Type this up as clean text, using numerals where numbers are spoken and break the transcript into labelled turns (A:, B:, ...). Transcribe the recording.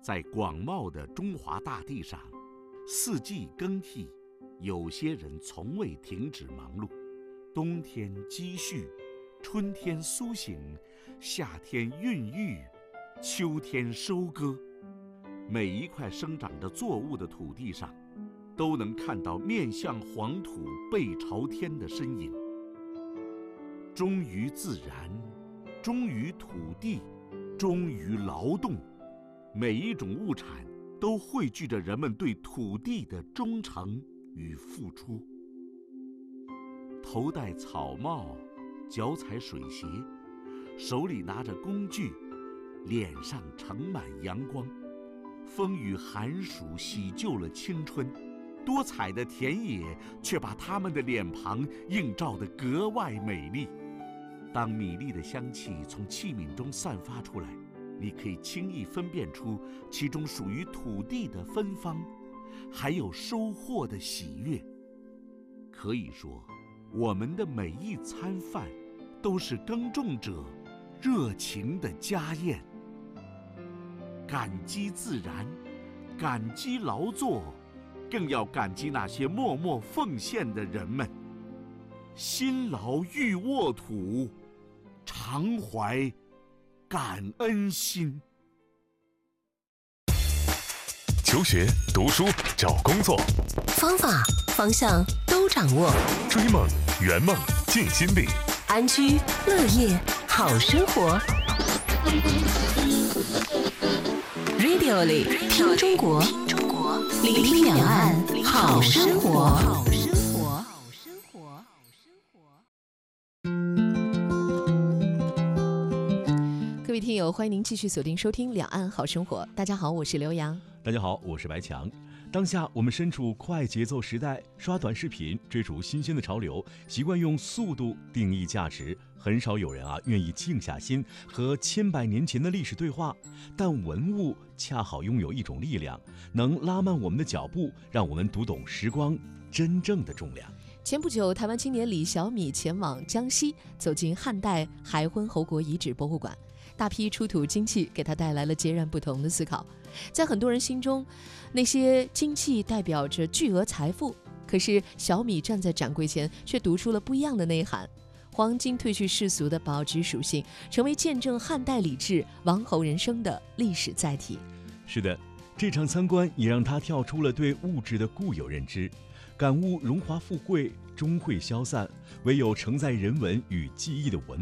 A: 在广袤的中华大地上，四季更替，有些人从未停止忙碌。冬天积蓄，春天苏醒，夏天孕育，秋天收割。每一块生长着作物的土地上，都能看到面向黄土背朝天的身影。忠于自然，忠于土地，忠于劳动，每一种物产都汇聚着人们对土地的忠诚与付出。头戴草帽，脚踩水鞋，手里拿着工具，脸上盛满阳光。风雨寒暑洗旧了青春，多彩的田野却把他们的脸庞映照得格外美丽。当米粒的香气从器皿中散发出来，你可以轻易分辨出其中属于土地的芬芳，还有收获的喜悦。可以说，我们的每一餐饭都是耕种者热情的家宴。感激自然，感激劳作，更要感激那些默默奉献的人们。辛劳欲沃土，常怀感恩心。
B: 求学、读书、找工作，
C: 方法、方向都掌握。
B: 追梦、圆梦、尽心力，
C: 安居乐业，好生活。Radio 里听中国，聆听两岸好生活。各位听友，欢迎您继续锁定收听《两岸好生活》。大家好，我是刘洋。
D: 大家好，我是白强。当下我们身处快节奏时代，刷短视频，追逐新鲜的潮流，习惯用速度定义价值，很少有人愿意静下心和千百年前的历史对话。但文物恰好拥有一种力量，能拉慢我们的脚步，让我们读懂时光真正的重量。
C: 前不久，台湾青年李小米前往江西，走进汉代海昏侯国遗址博物馆。大批出土金器给他带来了截然不同的思考。在很多人心中，那些金器代表着巨额财富，可是小米站在展柜前却读出了不一样的内涵。黄金褪去世俗的保值属性，成为见证汉代礼制、王侯人生的历史载体。
D: 是的，这场参观也让他跳出了对物质的固有认知，感悟荣华富贵终会消散，唯有承载人文与记忆的文